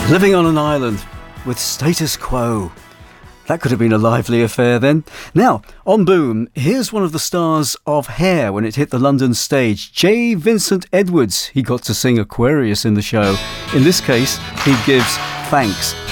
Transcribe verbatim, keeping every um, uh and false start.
Living on an island with status quo. That could have been a lively affair then. Now, on Boom, here's one of the stars of Hair when it hit the London stage, J. Vincent Edwards. He got to sing Aquarius in the show. In this case, he gives thanks